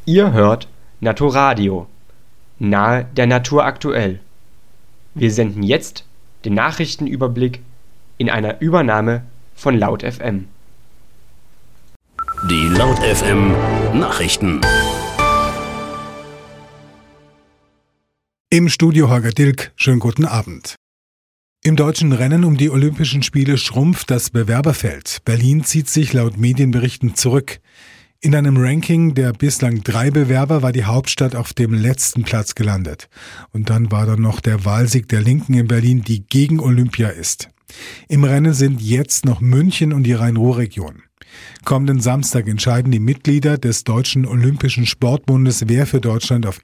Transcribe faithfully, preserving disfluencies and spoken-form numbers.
Ihr hört Naturradio, nahe der Natur aktuell. Wir senden jetzt den Nachrichtenüberblick in einer Übernahme von Laut F M. Die Laut F M Nachrichten. Im Studio Holger Dilk, schönen guten Abend. Im deutschen Rennen um die Olympischen Spiele schrumpft das Bewerberfeld. Berlin zieht sich laut Medienberichten zurück. In einem Ranking der bislang drei Bewerber war die Hauptstadt auf dem letzten Platz gelandet. Und dann war da noch der Wahlsieg der Linken in Berlin, die gegen Olympia ist. Im Rennen sind jetzt noch München und die Rhein-Ruhr-Region. Kommenden Samstag entscheiden die Mitglieder des Deutschen Olympischen Sportbundes, wer für Deutschland auf